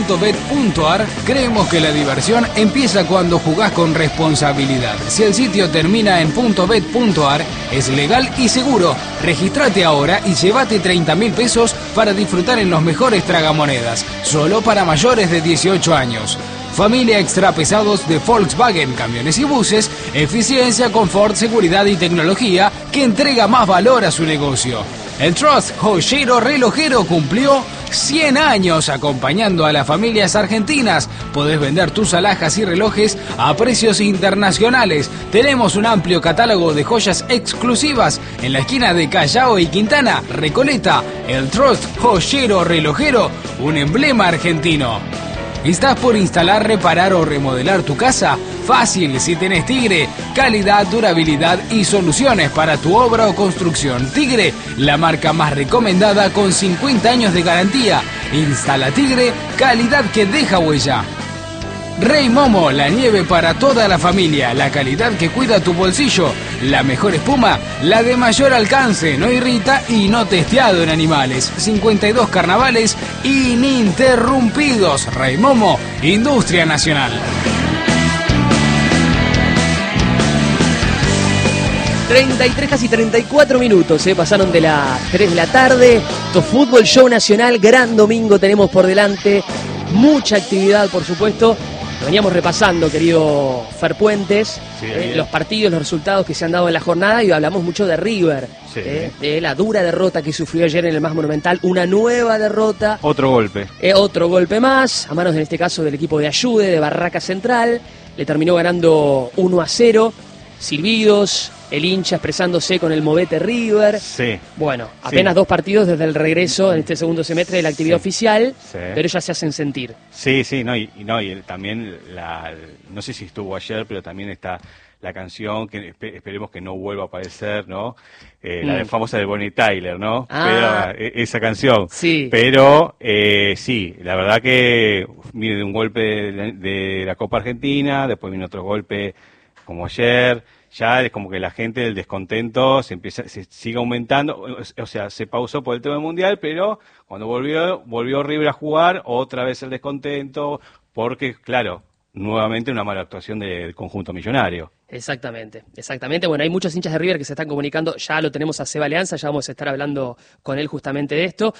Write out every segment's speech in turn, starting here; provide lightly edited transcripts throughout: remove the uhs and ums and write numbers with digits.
.bet.ar, creemos que la diversión empieza cuando jugás con responsabilidad. Si el sitio termina en .bet.ar, es legal y seguro. Regístrate ahora y llévate 30.000 pesos para disfrutar en los mejores tragamonedas, solo para mayores de 18 años. Familia extra pesados de Volkswagen, camiones y buses, eficiencia, confort, seguridad y tecnología que entrega más valor a su negocio. El Trust Joyero Relojero cumplió 100 años acompañando a las familias argentinas. Podés vender tus alhajas y relojes a precios internacionales. Tenemos un amplio catálogo de joyas exclusivas en la esquina de Callao y Quintana, Recoleta. El Trust Joyero Relojero, un emblema argentino. ¿Estás por instalar, reparar o remodelar tu casa? Fácil si tenés Tigre. Calidad, durabilidad y soluciones para tu obra o construcción. Tigre, la marca más recomendada con 50 años de garantía. Instala Tigre, calidad que deja huella. Rey Momo, la nieve para toda la familia, la calidad que cuida tu bolsillo, la mejor espuma, la de mayor alcance, no irrita y no testeado en animales. 52 carnavales ininterrumpidos. Rey Momo, industria nacional. 33, casi 34 minutos, pasaron de las 3 de la tarde. Esto Fútbol Show Nacional, gran domingo tenemos por delante, mucha actividad por supuesto. Lo veníamos repasando, querido Fer Puentes, los partidos, los resultados que se han dado en la jornada y hablamos mucho de River, de la dura derrota que sufrió ayer en el Más Monumental, una nueva derrota. Otro golpe más, a manos en este caso del equipo de Ayude, de Barraca Central, le terminó ganando 1-0, silbidos, el hincha expresándose con el Movete River. Bueno, apenas 2 partidos desde el regreso en este segundo semestre de la actividad oficial, pero ya se hacen sentir. También, no sé si estuvo ayer, pero también está la canción que esperemos que no vuelva a aparecer, ¿no? La famosa de Bonnie Tyler, ¿no? Pero, esa canción. Pero, la verdad que viene de un golpe de la Copa Argentina, después viene otro golpe como ayer. Ya es como que la gente del descontento se sigue aumentando, o sea, se pausó por el tema mundial, pero cuando volvió River a jugar, otra vez el descontento, porque, claro, nuevamente una mala actuación del conjunto millonario. Exactamente. Bueno, hay muchos hinchas de River que se están comunicando, ya lo tenemos a Seba Leanza, ya vamos a estar hablando con él justamente de esto.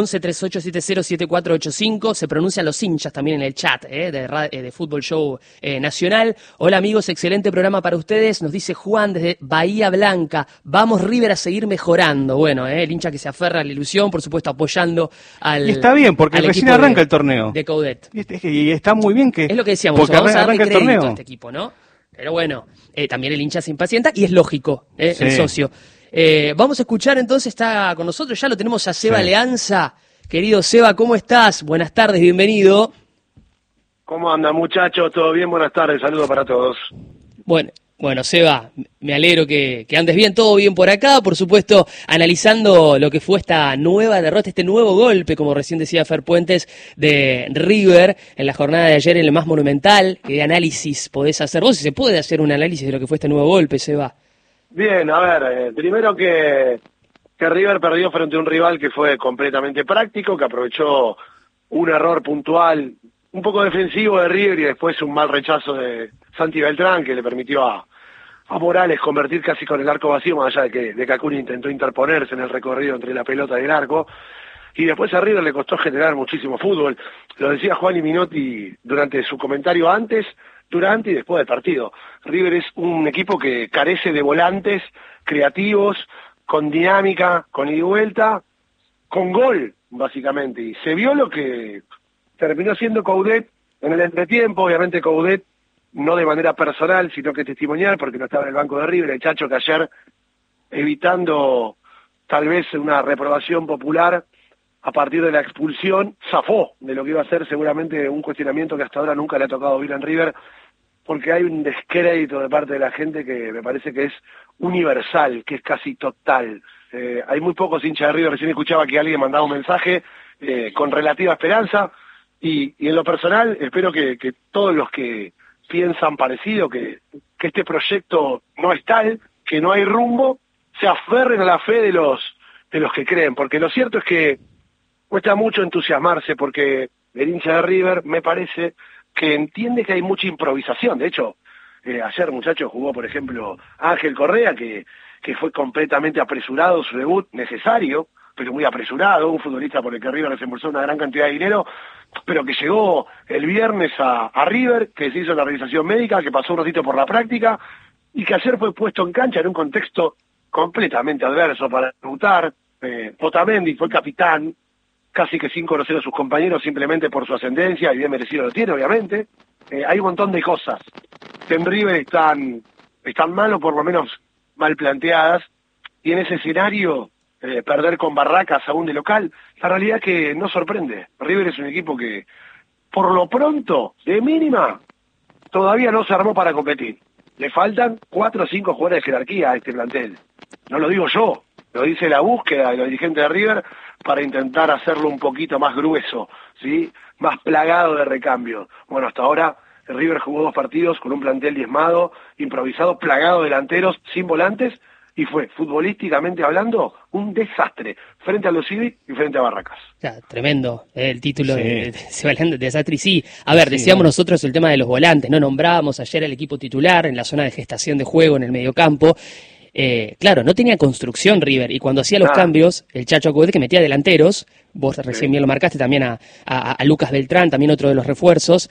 1138707485, se pronuncian los hinchas también en el chat de Fútbol Show Nacional. Hola amigos, excelente programa para ustedes, nos dice Juan desde Bahía Blanca, vamos River a seguir mejorando. Bueno, el hincha que se aferra a la ilusión, por supuesto apoyando al... Y está bien, porque recién arranca el torneo. De Coudet. Y está muy bien que... Es lo que decíamos, vamos a darle crédito a este equipo, ¿no? Pero bueno, también el hincha se impacienta y es lógico, el socio. Vamos a escuchar entonces, está con nosotros, ya lo tenemos a Seba Leanza. Querido Seba, ¿cómo estás? Buenas tardes, bienvenido. ¿Cómo andan muchachos? ¿Todo bien? Buenas tardes, saludos para todos. Bueno, Seba, me alegro que andes bien, todo bien por acá, por supuesto, analizando lo que fue esta nueva derrota, este nuevo golpe, como recién decía Fer Puentes, de River en la jornada de ayer en el Más Monumental. ¿Qué análisis podés hacer vos? Si se puede hacer un análisis de lo que fue este nuevo golpe, Seba. Bien, a ver, primero que River perdió frente a un rival que fue completamente práctico, que aprovechó un error puntual, un poco defensivo de River y después un mal rechazo de Santi Beltrán que le permitió a Morales convertir casi con el arco vacío, más allá de que Acuña intentó interponerse en el recorrido entre la pelota y el arco. Y después a River le costó generar muchísimo fútbol. Lo decía Juan y Minotti durante su comentario antes, durante y después del partido. River es un equipo que carece de volantes creativos, con dinámica, con ida y vuelta, con gol, básicamente. Y se vio lo que terminó siendo Coudet en el entretiempo. Obviamente Coudet no de manera personal, sino que testimonial, porque no estaba en el banco de River, el Chacho que ayer, evitando tal vez una reprobación popular a partir de la expulsión, zafó de lo que iba a ser seguramente un cuestionamiento que hasta ahora nunca le ha tocado vivir en River, porque hay un descrédito de parte de la gente que me parece que es universal, que es casi total. Hay muy pocos hinchas de River, recién escuchaba que alguien mandaba un mensaje con relativa esperanza, y en lo personal espero que todos los que piensan parecido, que este proyecto no es tal, que no hay rumbo, se aferren a la fe de los que creen, porque lo cierto es que cuesta mucho entusiasmarse, porque del hincha de River, me parece que entiende que hay mucha improvisación. De hecho, ayer, muchachos, jugó, por ejemplo, Ángel Correa, que fue completamente apresurado su debut, necesario, pero muy apresurado, un futbolista por el que River desembolsó una gran cantidad de dinero, pero que llegó el viernes a River, que se hizo la realización médica, que pasó un ratito por la práctica, y que ayer fue puesto en cancha en un contexto completamente adverso para debutar. Otamendi fue capitán, casi que sin conocer a sus compañeros, simplemente por su ascendencia, y bien merecido lo tiene, obviamente. Hay un montón de cosas que en River están mal, o por lo menos mal planteadas, y en ese escenario perder con Barracas aún de local, la realidad es que no sorprende. River es un equipo que, por lo pronto, de mínima, todavía no se armó para competir. Le faltan 4 o 5 jugadores de jerarquía a este plantel. No lo digo yo, lo dice la búsqueda de los dirigentes de River para intentar hacerlo un poquito más grueso, ¿sí? Más plagado de recambio. Bueno, hasta ahora River jugó 2 partidos con un plantel diezmado, improvisado, plagado de delanteros, sin volantes, y fue, futbolísticamente hablando, un desastre frente a los Civic y frente a Barracas. Ya, tremendo el título de desastre. Y sí, a ver, decíamos nosotros el tema de los volantes, no nombrábamos ayer el equipo titular en la zona de gestación de juego en el mediocampo. Claro, no tenía construcción River, y cuando hacía los cambios, el Chacho Coudet, que metía delanteros, vos recién bien lo marcaste, también a Lucas Beltrán, también otro de los refuerzos,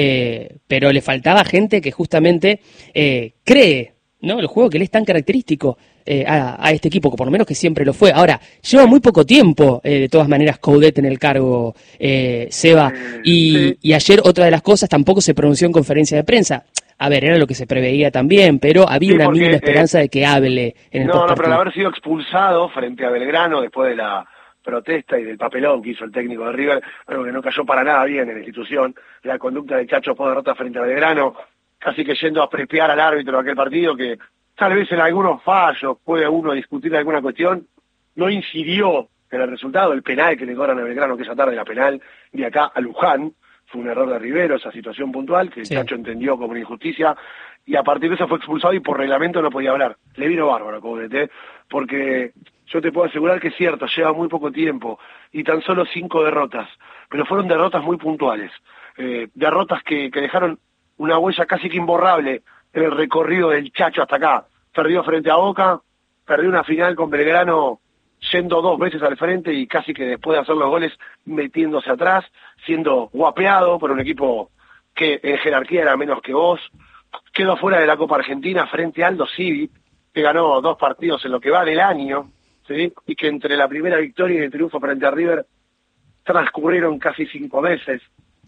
pero le faltaba gente que justamente cree, ¿no?, el juego que le es tan característico a este equipo, que por lo menos que siempre lo fue. Ahora, lleva muy poco tiempo, de todas maneras, Coudet en el cargo, Seba, y ayer otra de las cosas, tampoco se pronunció en conferencia de prensa. A ver, era lo que se preveía también, pero había una mínima esperanza de que hable en el postpartido. No, pero al haber sido expulsado frente a Belgrano después de la protesta y del papelón que hizo el técnico de River, algo que no cayó para nada bien en la institución, la conducta del Chacho post derrota frente a Belgrano, casi que yendo a prepiar al árbitro de aquel partido, que tal vez en algunos fallos puede uno discutir alguna cuestión, no incidió en el resultado. El penal que le cobran a Belgrano, que esa tarde la penal de acá a Luján, fue un error de Rivero, esa situación puntual, que el Chacho entendió como una injusticia, y a partir de eso fue expulsado y por reglamento no podía hablar. Le vino bárbaro a Coudet, porque yo te puedo asegurar que es cierto, lleva muy poco tiempo, y tan solo 5 derrotas, pero fueron derrotas muy puntuales, derrotas que dejaron una huella casi que imborrable en el recorrido del Chacho hasta acá. Perdió frente a Boca, perdió una final con Belgrano yendo 2 veces al frente y casi que después de hacer los goles metiéndose atrás, siendo guapeado por un equipo que en jerarquía era menos que vos. Quedó fuera de la Copa Argentina frente a Aldo Civi, que ganó 2 partidos en lo que va del año, ¿sí? Y que entre la primera victoria y el triunfo frente a River transcurrieron casi 5 meses.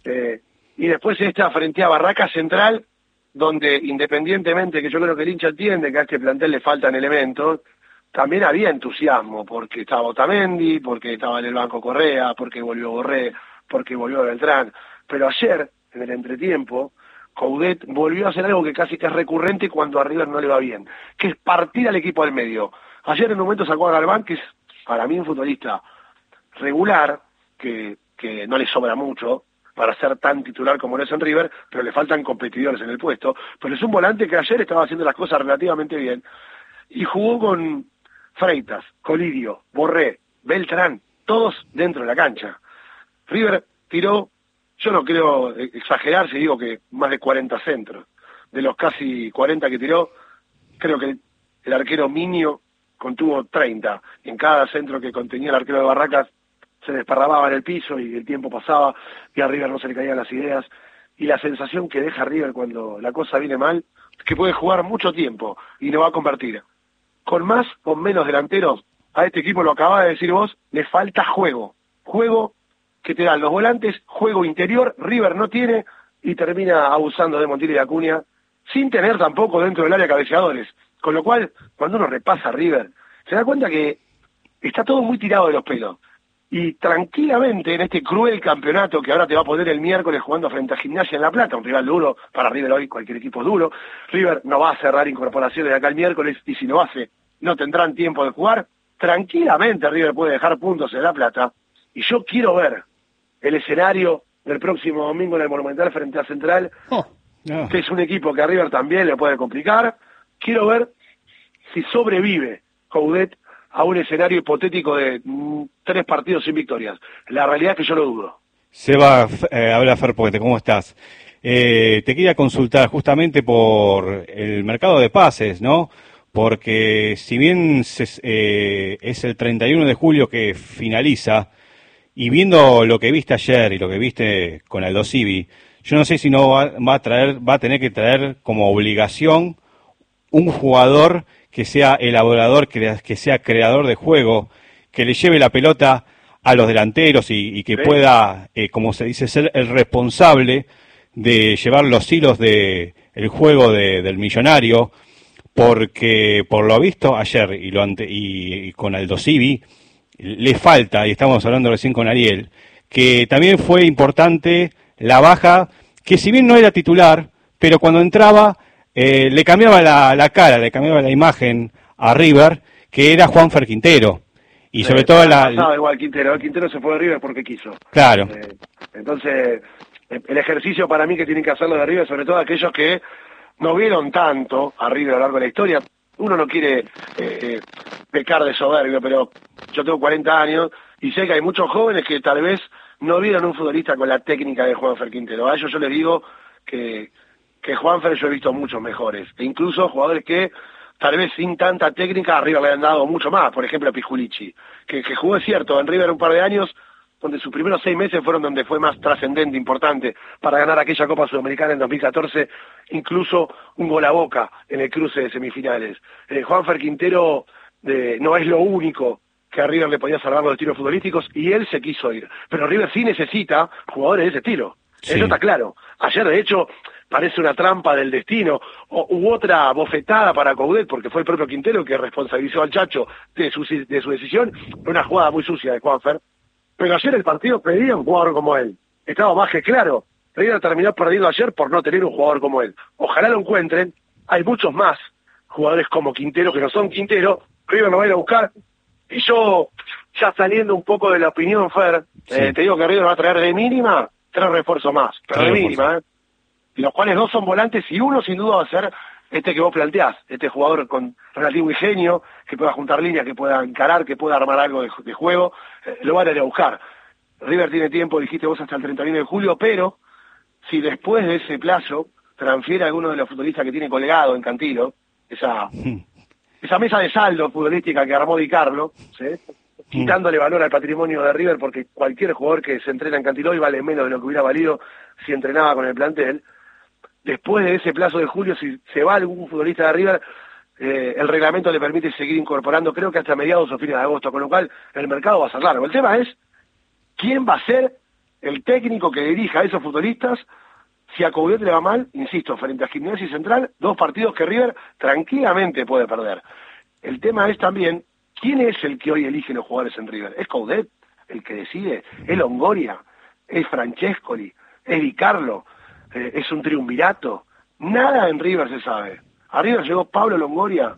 Y después esta frente a Barracas Central, donde independientemente que yo creo que el hincha entiende que a este plantel le faltan elementos, también había entusiasmo, porque estaba Otamendi, porque estaba en el banco Correa, porque volvió Borré, porque volvió Beltrán. Pero ayer, en el entretiempo, Coudet volvió a hacer algo que casi que es recurrente cuando a River no le va bien, que es partir al equipo del medio. Ayer en un momento sacó a Galván, que es para mí un futbolista regular, que no le sobra mucho para ser tan titular como lo es en River, pero le faltan competidores en el puesto. Pero es un volante que ayer estaba haciendo las cosas relativamente bien, y jugó con Freitas, Colidio, Borré, Beltrán, todos dentro de la cancha. River tiró, yo no creo exagerar si digo que más de 40 centros. De los casi 40 que tiró, creo que el arquero Minio contuvo 30. En cada centro que contenía el arquero de Barracas se desparramaba en el piso y el tiempo pasaba y a River no se le caían las ideas. Y la sensación que deja River cuando la cosa viene mal es que puede jugar mucho tiempo y no va a convertir. Con más o menos delanteros, a este equipo, lo acabas de decir vos, le falta juego. Juego que te dan los volantes, juego interior, River no tiene, y termina abusando de Montiel y de Acuña, sin tener tampoco dentro del área cabeceadores. Con lo cual, cuando uno repasa a River, se da cuenta que está todo muy tirado de los pelos. Y tranquilamente en este cruel campeonato que ahora te va a poner el miércoles jugando frente a Gimnasia en La Plata, un rival duro, para River hoy cualquier equipo es duro, River no va a cerrar incorporaciones de acá el miércoles, y si lo hace, no tendrán tiempo de jugar. Tranquilamente River puede dejar puntos en La Plata, y yo quiero ver el escenario del próximo domingo en el Monumental frente a Central, que es un equipo que a River también le puede complicar. Quiero ver si sobrevive Coudet a un escenario hipotético de 3 partidos sin victorias. La realidad es que yo lo dudo. Seba, habla Fer Puente, ¿cómo estás? Te quería consultar justamente por el mercado de pases, ¿no? Porque si bien es el 31 de julio que finaliza, y viendo lo que viste ayer y lo que viste con Aldo Civi, yo no sé si no va a tener que traer como obligación un jugador que sea elaborador, que sea creador de juego, que le lleve la pelota a los delanteros y que pueda, como se dice, ser el responsable de llevar los hilos de el juego del Millonario, porque por lo visto ayer y con Aldo Civi le falta, y estamos hablando recién con Ariel, que también fue importante la baja, que si bien no era titular, pero cuando entraba le cambiaba la cara, le cambiaba la imagen a River, que era Juanfer Quintero. Y sobre todo igual Quintero. El Quintero se fue de River porque quiso. Claro. Entonces, el ejercicio para mí que tienen que hacerlo de River, sobre todo aquellos que no vieron tanto a River a lo largo de la historia. Uno no quiere pecar de soberbio, pero yo tengo 40 años y sé que hay muchos jóvenes que tal vez no vieron un futbolista con la técnica de Juanfer Quintero. A ellos yo les digo que Juanfer yo he visto muchos mejores, e incluso jugadores que tal vez sin tanta técnica a River le han dado mucho más. Por ejemplo, a Pisculichi, que jugó, es cierto, en River un par de años, donde sus primeros 6 meses fueron donde fue más trascendente, importante, para ganar aquella Copa Sudamericana en 2014, incluso un gol a Boca en el cruce de semifinales. Juanfer Quintero no es lo único que a River le podía salvar los destinos futbolísticos, y él se quiso ir. Pero River sí necesita jugadores de ese estilo. Sí. Eso está claro. Ayer, de hecho, parece una trampa del destino, hubo otra bofetada para Coudet, porque fue el propio Quintero que responsabilizó al Chacho de su decisión, una jugada muy sucia de Juanfer. Pero ayer el partido pedía un jugador como él. Estaba más que claro. River terminó perdiendo ayer por no tener un jugador como él. Ojalá lo encuentren. Hay muchos más jugadores como Quintero que no son Quintero. River lo va a ir a buscar. Y yo, ya saliendo un poco de la opinión, Fer, sí, te digo que River va a traer de mínima 3 refuerzos más. Pero de mínima, los cuales 2 son volantes y uno sin duda va a ser este que vos planteás, este jugador con relativo ingenio, que pueda juntar líneas, que pueda encarar, que pueda armar algo de juego, lo van a ir a buscar. River tiene tiempo, dijiste vos, hasta el 31 de julio, pero si después de ese plazo transfiere a alguno de los futbolistas que tiene colgado en Cantilo, esa mesa de saldo futbolística que armó Di Carlo, ¿sí?, quitándole valor al patrimonio de River, porque cualquier jugador que se entrena en Cantilo hoy vale menos de lo que hubiera valido si entrenaba con el plantel. Después de ese plazo de julio, si se va algún futbolista de River, el reglamento le permite seguir incorporando, creo que hasta mediados o fines de agosto, con lo cual el mercado va a ser largo. El tema es quién va a ser el técnico que dirija a esos futbolistas. Si a Coudet le va mal, insisto, frente a Gimnasia y Central, 2 partidos que River tranquilamente puede perder. El tema es también quién es el que hoy elige los jugadores en River. ¿Es Coudet el que decide? ¿Es Longoria? ¿Es Francescoli? ¿Es Di Carlo? ¿Es un triunvirato? Nada en River se sabe. A River llegó Pablo Longoria,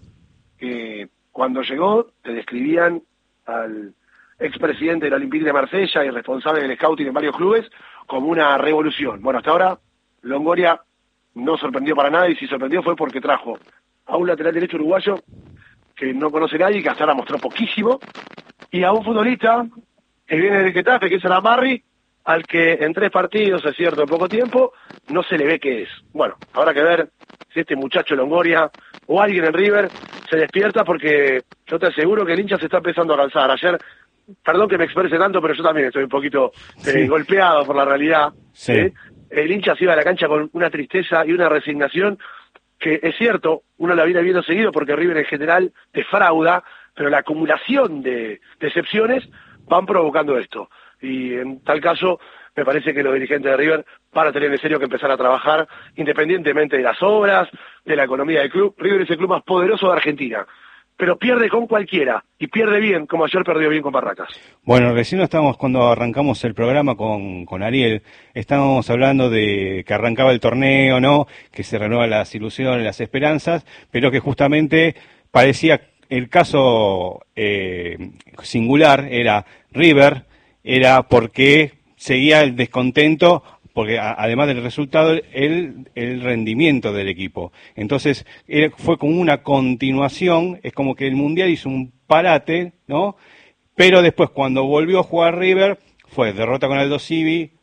que cuando llegó te describían al expresidente del Olympique de Marsella y responsable del scouting en varios clubes como una revolución. Bueno, hasta ahora Longoria no sorprendió para nada, y si sorprendió fue porque trajo a un lateral derecho uruguayo que no conoce nadie, que hasta ahora mostró poquísimo, y a un futbolista que viene del Getafe, que es Alamarri, al que en 3 partidos, es cierto, en poco tiempo, no se le ve qué es. Bueno, habrá que ver si este muchacho Longoria o alguien en River se despierta, porque yo te aseguro que el hincha se está empezando a cansar. Ayer, perdón que me exprese tanto, pero yo también estoy un poquito golpeado por la realidad. Sí. El hincha se iba a la cancha con una tristeza y una resignación que, es cierto, uno la viene viendo seguido porque River en general defrauda, pero la acumulación de decepciones van provocando esto. Y en tal caso, me parece que los dirigentes de River van a tener en serio que empezar a trabajar independientemente de las obras, de la economía del club. River es el club más poderoso de Argentina, pero pierde con cualquiera, y pierde bien, como ayer perdió bien con Barracas. Bueno, recién cuando arrancamos el programa con Ariel, estábamos hablando de que arrancaba el torneo, ¿no?, que se renuevan las ilusiones, las esperanzas, pero que justamente parecía el caso singular era River, era porque seguía el descontento, porque además del resultado, el rendimiento del equipo. Entonces, fue como una continuación, es como que el Mundial hizo un parate, ¿no? Pero después, cuando volvió a jugar River, fue derrota con Aldo Civi,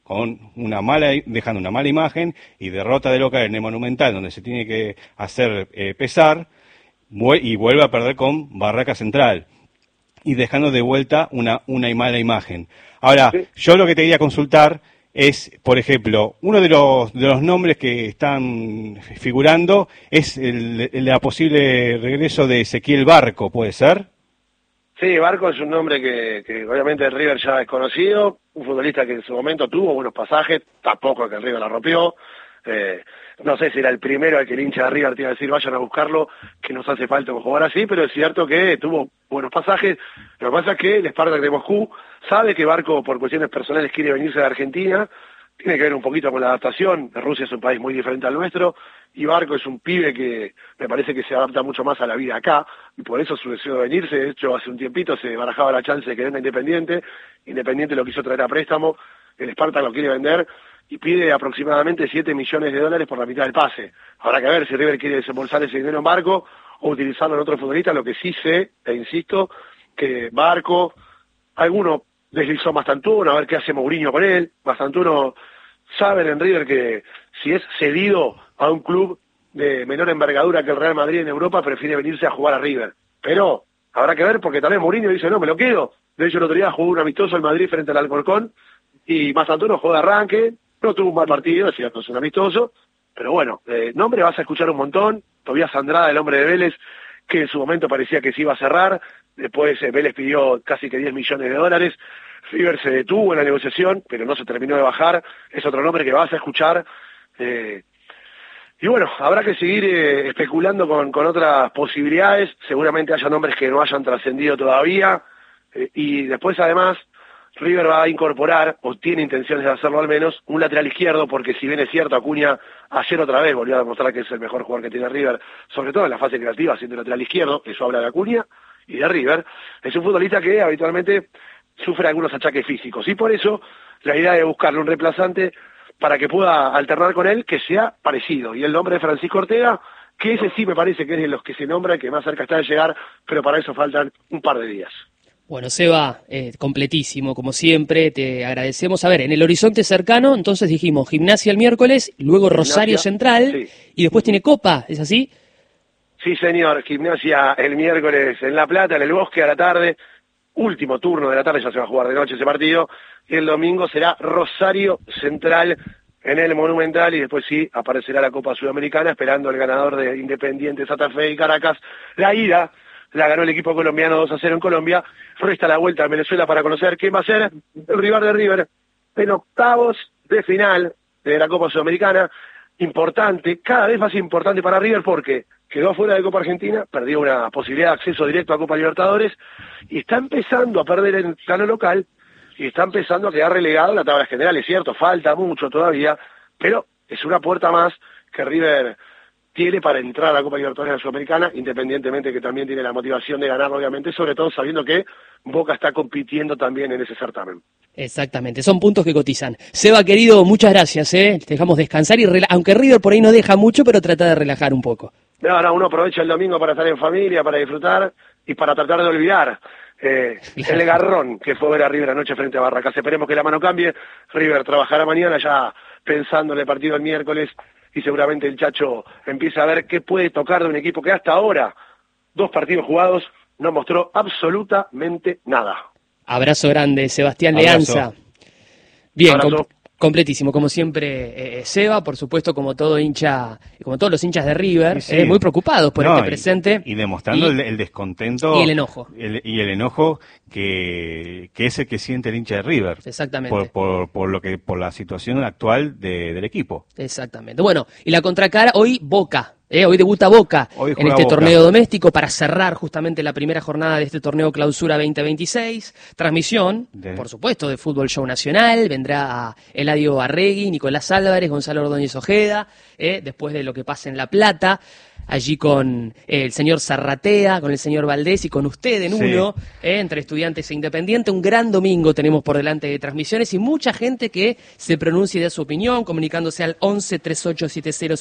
dejando una mala imagen y derrota de local en el Monumental, donde se tiene que hacer pesar, y vuelve a perder con Barraca Central, y dejando de vuelta una mala imagen. Ahora, yo lo que te quería consultar es, por ejemplo, uno de los nombres que están figurando es el posible regreso de Ezequiel Barco, ¿puede ser? Sí, Barco es un nombre que obviamente el River ya es conocido, un futbolista que en su momento tuvo buenos pasajes, tampoco que el River la rompió. No sé si era el primero al que el hincha de River te iba a decir vayan a buscarlo, que nos hace falta un jugador así, pero es cierto que tuvo buenos pasajes. Lo que pasa es que el Spartak de Moscú sabe que Barco por cuestiones personales quiere venirse de Argentina, tiene que ver un poquito con la adaptación. Rusia es un país muy diferente al nuestro y Barco es un pibe que me parece que se adapta mucho más a la vida acá y por eso su deseo de venirse. De hecho, hace un tiempito se barajaba la chance de que venga Independiente lo quiso traer a préstamo, el Spartak lo quiere vender y pide aproximadamente $7 millones por la mitad del pase. Habrá que ver si River quiere desembolsar ese dinero en Barco o utilizarlo en otro futbolista. Lo que sí sé, e insisto, que Barco, alguno deslizó Mastantuono, a ver qué hace Mourinho con él. Mastantuono saben en River que si es cedido a un club de menor envergadura que el Real Madrid en Europa, prefiere venirse a jugar a River. Pero habrá que ver, porque también Mourinho dice, no, me lo quedo. De hecho, el otro día jugó un amistoso en Madrid frente al Alcorcón, y Mastantuono jugó de arranque, no tuvo un mal partido, es cierto, es un amistoso, pero bueno, nombre vas a escuchar un montón. Tobías Andrada, el hombre de Vélez, que en su momento parecía que se iba a cerrar, después Vélez pidió casi que $10 millones, River se detuvo en la negociación, pero no se terminó de bajar, es otro nombre que vas a escuchar, y bueno, habrá que seguir especulando con otras posibilidades, seguramente haya nombres que no hayan trascendido todavía, y después además River va a incorporar, o tiene intenciones de hacerlo al menos, un lateral izquierdo, porque si bien es cierto, Acuña ayer otra vez volvió a demostrar que es el mejor jugador que tiene River, sobre todo en la fase creativa, siendo lateral izquierdo, eso habla de Acuña y de River. Es un futbolista que habitualmente sufre algunos achaques físicos, y por eso la idea de buscarle un reemplazante para que pueda alternar con él, que sea parecido, y el nombre de Francisco Ortega, que ese sí me parece que es de los que se nombra, que más cerca está de llegar, pero para eso faltan un par de días. Bueno, Seba, completísimo, como siempre, te agradecemos. A ver, en el horizonte cercano, entonces dijimos Gimnasia el miércoles, luego Rosario Central, sí. Y después tiene Copa, ¿es así? Sí, señor, Gimnasia el miércoles en La Plata, en el Bosque a la tarde, último turno de la tarde, ya se va a jugar de noche ese partido, y el domingo será Rosario Central en el Monumental, y después sí aparecerá la Copa Sudamericana, esperando el ganador de Independiente, Santa Fe y Caracas. La ida la ganó el equipo colombiano 2-0 en Colombia, resta la vuelta a Venezuela para conocer quién va a ser el rival de River en octavos de final de la Copa Sudamericana. Importante, cada vez más importante para River, porque quedó fuera de Copa Argentina, perdió una posibilidad de acceso directo a Copa Libertadores, y está empezando a perder en el plano local, y está empezando a quedar relegado en la tabla general. Es cierto, falta mucho todavía, pero es una puerta más que River tiene para entrar a la Copa Libertadores Sudamericana, independientemente que también tiene la motivación de ganar, obviamente, sobre todo sabiendo que Boca está compitiendo también en ese certamen. Exactamente, son puntos que cotizan. Seba, querido, muchas gracias, te dejamos descansar, y aunque River por ahí no deja mucho, pero trata de relajar un poco. No, uno aprovecha el domingo para estar en familia, para disfrutar y para tratar de olvidar el garrón que fue ver a River anoche frente a Barracas. Esperemos que la mano cambie. River trabajará mañana ya pensando en el partido del miércoles, y seguramente el Chacho empieza a ver qué puede tocar de un equipo que hasta ahora, 2 partidos jugados, no mostró absolutamente nada. Abrazo grande, Sebastián Leanza. Bien, completísimo, como siempre, Seba, por supuesto, como todo hincha, como todos los hinchas de River, sí. Muy preocupados por este presente. Y demostrando el descontento. Y el enojo. Y el enojo que es el que siente el hincha de River. Exactamente. Por la situación actual del equipo. Exactamente. Bueno, y la contracara, hoy Boca. Hoy debuta Boca en este torneo doméstico para cerrar justamente la primera jornada de este torneo Clausura 2026. Transmisión, por supuesto, de Fútbol Show Nacional. Vendrá Eladio Arregui, Nicolás Álvarez, Gonzalo Ordóñez Ojeda, después de lo que pasa en La Plata. Allí con el señor Zarratea, con el señor Valdés y con usted en uno, entre Estudiantes e Independiente. Un gran domingo tenemos por delante de transmisiones y mucha gente que se pronuncie de su opinión, comunicándose al 11 3870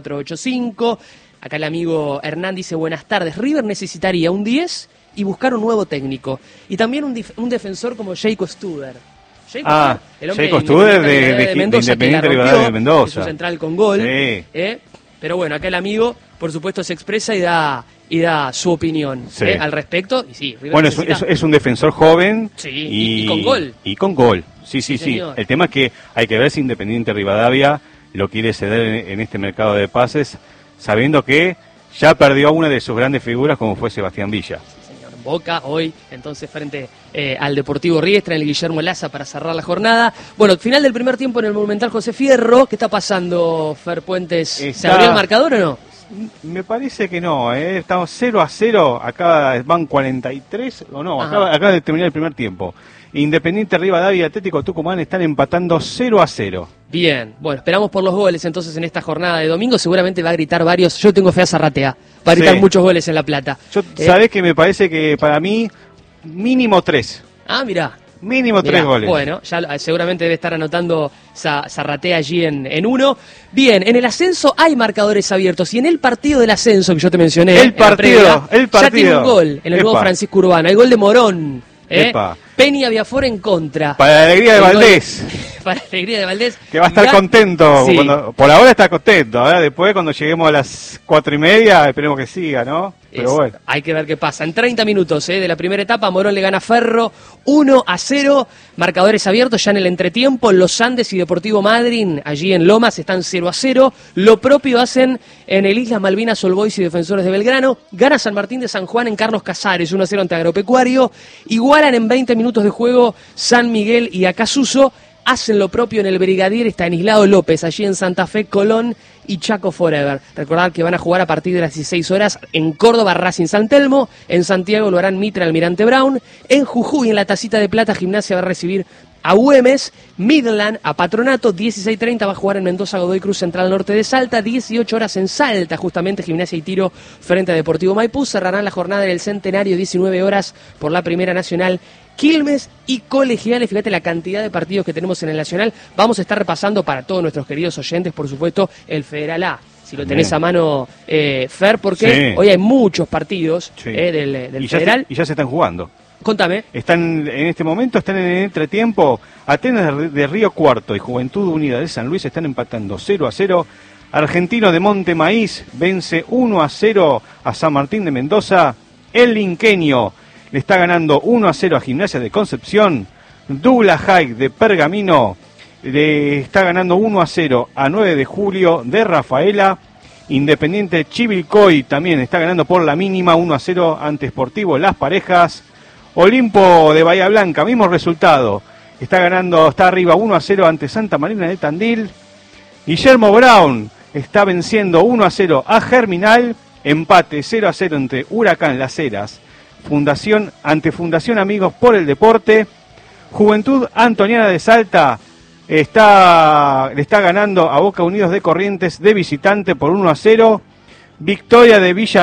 7485. Acá el amigo Hernán dice: buenas tardes, River necesitaría un 10 y buscar un nuevo técnico. Y también un defensor como Jacob Studer. el Jacob de Independiente Rivadavia de Mendoza. Su central con gol. Sí. Pero bueno, acá el amigo, por supuesto, se expresa y da su opinión al respecto. Y sí, River es un defensor joven y con gol. Y con gol, sí. El tema es que hay que ver si Independiente Rivadavia lo quiere ceder en este mercado de pases, sabiendo que ya perdió a una de sus grandes figuras como fue Sebastián Villa. Sí, señor. Boca hoy, entonces, frente al Deportivo Riestra, en el Guillermo Laza para cerrar la jornada. Bueno, final del primer tiempo en el Monumental José Fierro. ¿Qué está pasando, Fer Puentes? ¿Se abrió el marcador o no? Me parece que no, estamos 0-0, acá van 43, o no, acaba de terminar el primer tiempo. Independiente Rivadavia y Atlético Tucumán están empatando 0-0. Bien, bueno, esperamos por los goles entonces en esta jornada de domingo. Seguramente va a gritar varios. Yo tengo fe a Zarratea. Va a gritar muchos goles en La Plata. Sabés que me parece que para mí, mínimo 3. Ah, mirá. Mínimo 3 goles. Bueno, ya seguramente debe estar anotando Zarratea allí en uno. Bien, en el ascenso hay marcadores abiertos. Y en el partido del ascenso que yo te mencioné, el partido. Ya tiene un gol en el nuevo Francisco Urbano. El gol de Morón. Peña Viafor en contra. Para la alegría de Valdés. Para la alegría de Valdés. Que va a estar contento. Sí. Por ahora está contento. Ahora después, cuando lleguemos a las 4:30, esperemos que siga, ¿no? Pero bueno. Hay que ver qué pasa. En 30 minutos de la primera etapa, Morón le gana a Ferro 1-0. Marcadores abiertos ya en el entretiempo. Los Andes y Deportivo Madryn, allí en Lomas, están 0-0. Lo propio hacen en el Islas Malvinas, All Boys y Defensores de Belgrano. Gana San Martín de San Juan en Carlos Casares, 1-0 ante Agropecuario. Igualan en 20 minutos de juego San Miguel y Acasuso. Hacen lo propio en el Brigadier Estanislao López, allí en Santa Fe, Colón y Chaco Forever. Recordad que van a jugar a partir de las 16 horas en Córdoba, Racing San Telmo. En Santiago lo harán Mitre, Almirante Brown. En Jujuy, en la Tacita de Plata, Gimnasia va a recibir a Güemes. Midland a Patronato. 16:30 va a jugar en Mendoza, Godoy Cruz, Central Norte de Salta. 18 horas en Salta, justamente Gimnasia y Tiro frente a Deportivo Maipú. Cerrarán la jornada en el Centenario, 19 horas por la Primera Nacional, Quilmes y Colegiales. Fíjate la cantidad de partidos que tenemos en el Nacional. Vamos a estar repasando para todos nuestros queridos oyentes, por supuesto, el Federal A. Si lo tenés a mano, Fer, porque hoy hay muchos partidos del Federal. Y ya se están jugando. Contame. En este momento están en el entretiempo. Atenas de Río Cuarto y Juventud Unida de San Luis están empatando 0-0. Argentino de Monte Maíz vence 1-0 a San Martín de Mendoza. El Linqueño le está ganando 1-0 a Gimnasia de Concepción. Douglas Haig de Pergamino le está ganando 1-0 a 9 de julio de Rafaela. Independiente Chivilcoy también está ganando por la mínima 1-0 ante Sportivo Las Parejas. Olimpo de Bahía Blanca, mismo resultado. Está arriba 1-0 ante Santa Marina de Tandil. Guillermo Brown está venciendo 1-0 a Germinal. Empate 0-0 entre Huracán Las Heras. Fundación Amigos por el Deporte. Juventud Antoniana de Salta le está ganando a Boca Unidos de Corrientes de visitante por 1-0. Victoria de Villa